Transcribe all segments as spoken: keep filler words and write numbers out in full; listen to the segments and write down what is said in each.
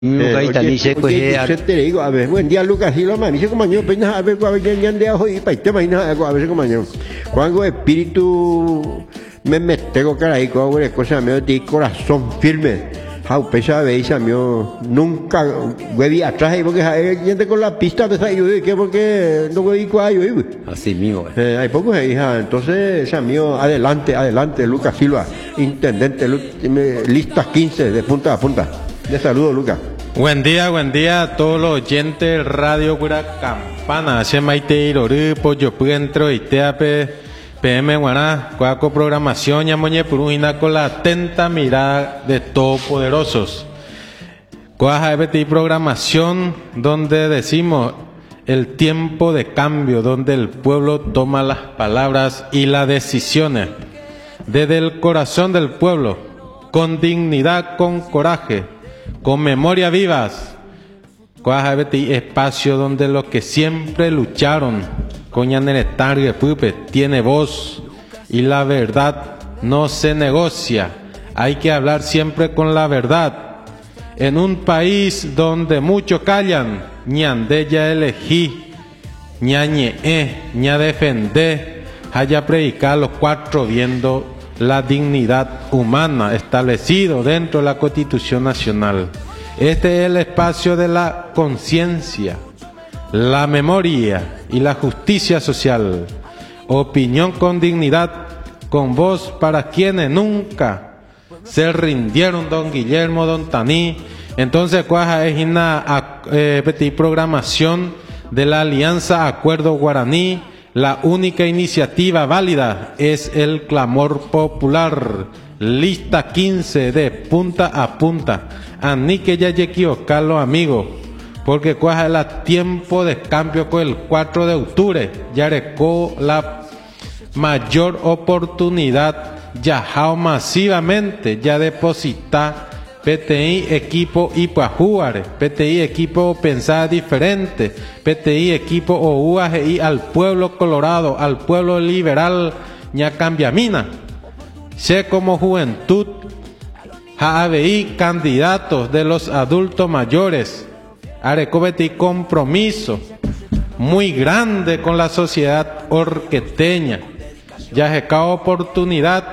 Eh, oye, oye, yo te digo, a ver, buen día, Lucas, y lo más, dice como yo, pues, a ver, a ver, ya de ajo y pa' este mañana, a ver, como yo, cuando espíritu me mete con cara y con una cosa, me de corazón firme, jau, pesa, veis, a mí, nunca, hueví atrás, y porque hay gente con la pista, de esa, yo, que porque no hueví cuayo, yo, así mismo, eh, hay pocos ahí, entonces, a mí, adelante, adelante, Lucas Silva, intendente, listas quince, de punta a punta. De saludo, Lucas. Buen día, buen día a todos los oyentes Radio Cura Campana, hace maite iroru, pollo puentro y teape, P M Guaná, cuaco programación, yamoñe purujina con la atenta mirada de todopoderosos. Cuaja ebeti programación donde decimos el tiempo de cambio, donde el pueblo toma las palabras y las decisiones. Desde el corazón del pueblo, con dignidad, con coraje, con memoria vivas, espacio donde los que siempre lucharon, coñaneretario pupe, tiene voz y la verdad no se negocia. Hay que hablar siempre con la verdad. En un país donde muchos callan, ñande ya elegí, ñañe, ña defender, haya predicar los cuatro viendo la dignidad humana establecido dentro de la Constitución Nacional. Este es el espacio de la conciencia, la memoria y la justicia social. Opinión con dignidad, con voz para quienes nunca se rindieron, don Guillermo, don Taní. Entonces, cuaja es una eh, programación de la Alianza Acuerdo Guaraní. La única iniciativa válida es el clamor popular. Lista quince de punta a punta. Aní que ya equivocar los amigos, porque cuaja el tiempo de cambio con el cuatro de octubre. Ya recó la mayor oportunidad. Ya masivamente ya deposita P T I equipo Ipajuare, P T I equipo pensada diferente, P T I equipo O U A G I al pueblo colorado, al pueblo liberal, ña cambiamina. Sé como juventud, A B I candidatos de los adultos mayores, arecobeti compromiso muy grande con la sociedad orqueteña. Ya jecao oportunidad,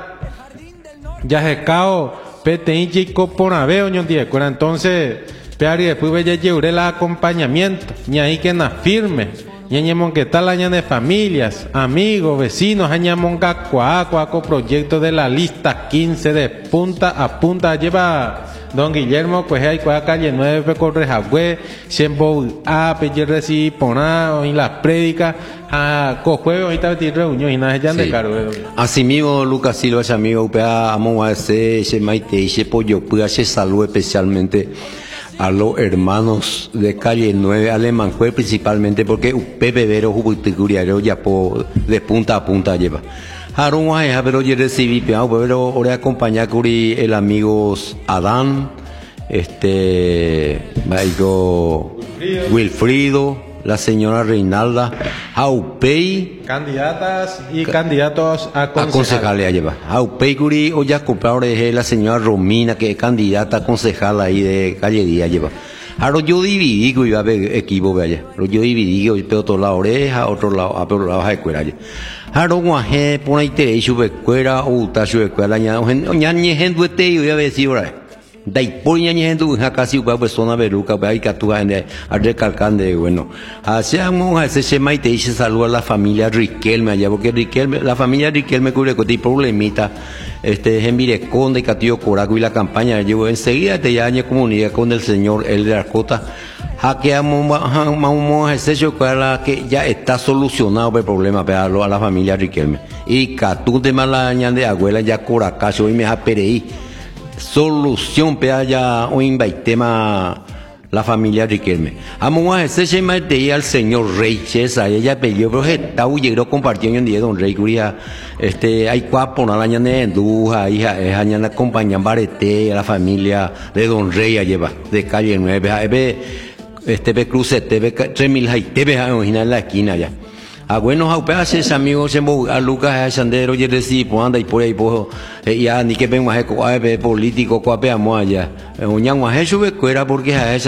ya jecao P T I chico por aveo ñon die cura entonces peari después ya llevaré el acompañamiento ña ahí que na firme ña ñemon que tal aña de familias amigos vecinos aña monga cuaco cuaco proyecto de la lista quince de punta a punta lleva don Guillermo pues hay cuá calle nueve correjagüe siempre a pedir recibir poná y las prédicas a cojuego ahorita tiene reunión y nada ya de caro. Así mismo Lucas Silva ese amigo upea amo a ese ese maite ese pollo puya ese saludo especialmente a los hermanos de calle nueve Alemanjue principalmente porque Pepe Vero Jubutecuriario ya po de punta a punta lleva Harun Guajeja, pero yo recibí, pero ahora acompañar curi el amigo Adán, este, Maigo Wilfrido, la señora Reinalda, Jaupey, candidatas y candidatos a concejales a llevar. Jaupey curi, o ya compraron la señora Romina, que es candidata a concejal ahí de Calle Díaz lleva. Ahora yo dividí, que iba a ver equipo allá, pero yo dividí, yo pego otro lado oreja, otro lado, a otro lado de cuera allá. Ahora guaje, pone ahí te sube cuera, o ta sube cuera, ña, ña, ña, gente te yo ya decía ahora. Dai por ña, gente, ja casi una persona veruca, ahí que tú ande a recalcar de bueno. Hacíamos ese schema y te dice saludo a la familia Riquelme allá, porque Riquelme, la familia Riquelme cubre con este problemita. Este Gemire Conde, Catillo Coraco y la campaña llevo enseguida te ya añe comunidad con el señor Elder Arcota hackeamos a ese que ya está solucionado el problema para a la familia Riquelme y Catú de Malaña de abuela ya Coracacho y me ha pereí solución para ya un tema la familia Riquelme. Amo a ese se mete al señor Rey, esa ella pidió, pero está huyendo compartiendo en día don Rey Curia, este, hay cuatro la año de Enduja, hija, es año de acompañar Barete, a la familia de don Rey a llevar, de calle nueve, este ve crucete, ve tres mil haite, ve original en la esquina ya. a bueno haupe hace ese amigo se mo a Lucas a Sandero y reci po anda y por ahí po ya ni que ven más político coape amo allá uñan más eso que era porque a